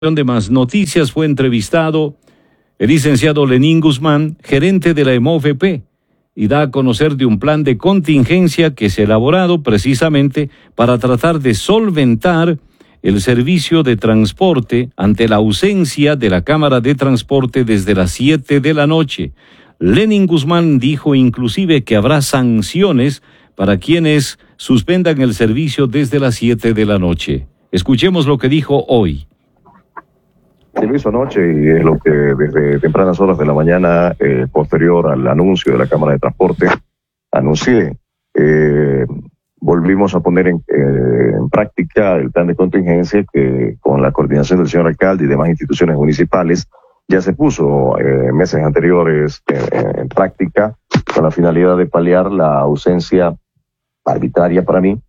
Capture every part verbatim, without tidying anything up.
De Más Noticias fue entrevistado el licenciado Lenín Guzmán, gerente de la E M O V P, y da a conocer de un plan de contingencia que se ha elaborado precisamente para tratar de solventar el servicio de transporte ante la ausencia de la Cámara de Transporte desde las siete de la noche. Lenín Guzmán dijo inclusive que habrá sanciones para quienes suspendan el servicio desde las siete de la noche. Escuchemos lo que dijo hoy. Se lo hizo anoche y es lo que desde tempranas horas de la mañana, eh, posterior al anuncio de la Cámara de Transporte, anuncié. Eh, volvimos a poner en, eh, en práctica el plan de contingencia que con la coordinación del señor alcalde y demás instituciones municipales ya se puso eh, meses anteriores eh, en práctica con la finalidad de paliar la ausencia arbitraria para mí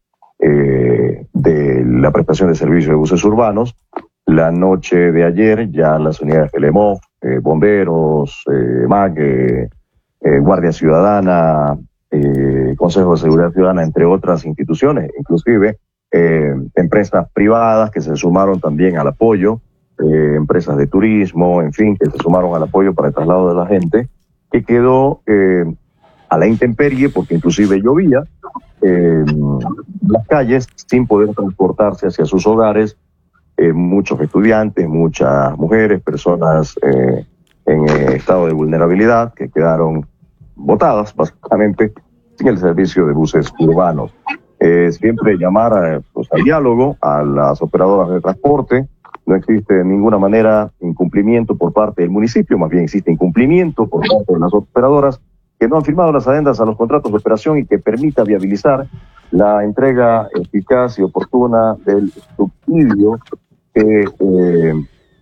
eh, de la prestación de servicios de buses urbanos. La noche de ayer ya las unidades del E M O, eh, bomberos, eh, M A C, eh, eh, Guardia Ciudadana, eh, Consejo de Seguridad Ciudadana, entre otras instituciones, inclusive eh, empresas privadas que se sumaron también al apoyo, eh, empresas de turismo, en fin, que se sumaron al apoyo para el traslado de la gente, que quedó eh, a la intemperie porque inclusive llovía, eh, las calles sin poder transportarse hacia sus hogares. Eh, muchos estudiantes, muchas mujeres, personas eh, en eh, estado de vulnerabilidad que quedaron botadas básicamente sin el servicio de buses urbanos. Eh, siempre llamar a, pues, al diálogo a las operadoras de transporte. No existe de ninguna manera incumplimiento por parte del municipio, más bien existe incumplimiento por parte de las operadoras que no han firmado las adendas a los contratos de operación y que permita viabilizar la entrega eficaz y oportuna del subsidio que, eh,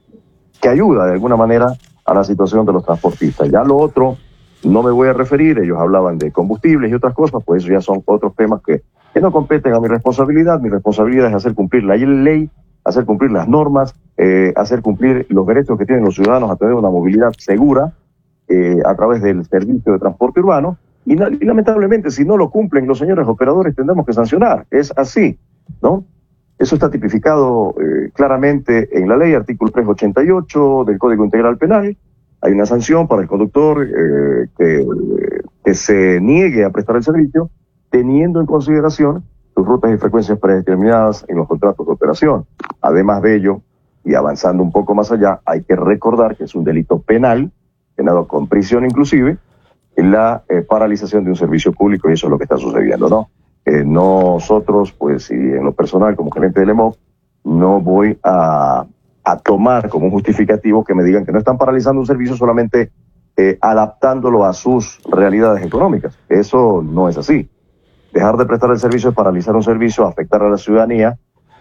que ayuda de alguna manera a la situación de los transportistas. Ya lo otro no me voy a referir, ellos hablaban de combustibles y otras cosas, pues eso ya son otros temas que, que no competen a mi responsabilidad. Mi responsabilidad es hacer cumplir la ley, hacer cumplir las normas, eh, hacer cumplir los derechos que tienen los ciudadanos a tener una movilidad segura eh, a través del servicio de transporte urbano. Y, y lamentablemente, si no lo cumplen los señores operadores, tendremos que sancionar. Es así, ¿no? Eso está tipificado eh, claramente en la ley, artículo trescientos ochenta y ocho del Código Integral Penal. Hay una sanción para el conductor eh, que, que se niegue a prestar el servicio, teniendo en consideración sus rutas y frecuencias predeterminadas en los contratos de operación. Además de ello, y avanzando un poco más allá, hay que recordar que es un delito penal, penado con prisión inclusive, en la eh, paralización de un servicio público, y eso es lo que está sucediendo, ¿no? Eh, nosotros, pues, y en lo personal, como gerente del E M O, no voy a, a tomar como un justificativo que me digan que no están paralizando un servicio solamente eh, adaptándolo a sus realidades económicas. Eso no es así. Dejar de prestar el servicio es paralizar un servicio, afectar a la ciudadanía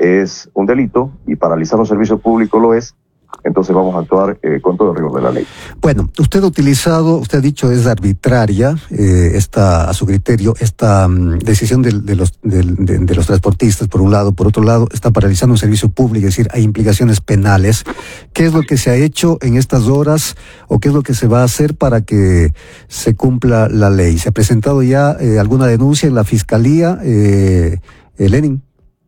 es un delito, y paralizar un servicio público lo es. Entonces vamos a actuar eh, con todo el rigor de la ley. Bueno, usted ha utilizado, usted ha dicho es arbitraria, eh, esta, a su criterio, esta um, decisión de, de, los, de, de, de los transportistas, por un lado. Por otro lado, está paralizando un servicio público, es decir, hay implicaciones penales. ¿Qué es lo que se ha hecho en estas horas o qué es lo que se va a hacer para que se cumpla la ley? ¿Se ha presentado ya eh, alguna denuncia en la Fiscalía, eh, eh, Lenín?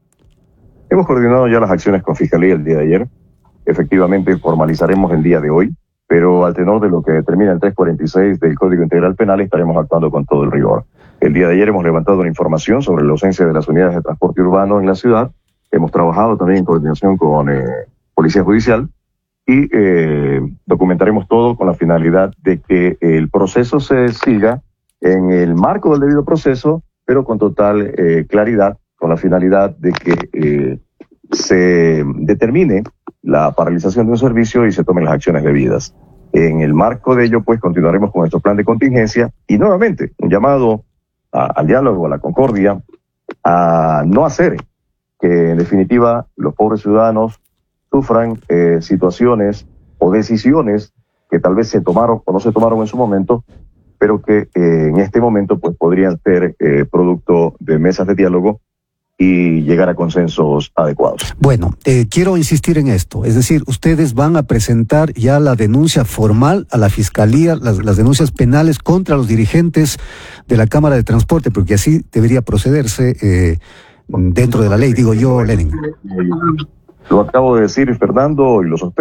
Hemos coordinado ya las acciones con Fiscalía el día de ayer. Efectivamente, formalizaremos el día de hoy, pero al tenor de lo que determina el trescientos cuarenta y seis del Código Integral Penal, estaremos actuando con todo el rigor. El día de ayer hemos levantado una información sobre la ausencia de las unidades de transporte urbano en la ciudad. Hemos trabajado también en coordinación con eh, Policía Judicial y eh, documentaremos todo con la finalidad de que el proceso se siga en el marco del debido proceso, pero con total eh, claridad, con la finalidad de que eh, se determine la paralización de un servicio y se tomen las acciones debidas. En el marco de ello, pues, continuaremos con nuestro plan de contingencia y nuevamente un llamado a, al diálogo, a la concordia, a no hacer que en definitiva los pobres ciudadanos sufran eh, situaciones o decisiones que tal vez se tomaron o no se tomaron en su momento, pero que eh, en este momento pues podrían ser eh, producto de mesas de diálogo y llegar a consensos adecuados. Bueno, eh, quiero insistir en esto, es decir, ustedes van a presentar ya la denuncia formal a la Fiscalía, las, las denuncias penales contra los dirigentes de la Cámara de Transporte, porque así debería procederse eh, dentro de la ley, digo yo, Lenín. Lo acabo de decir, Fernando, y lo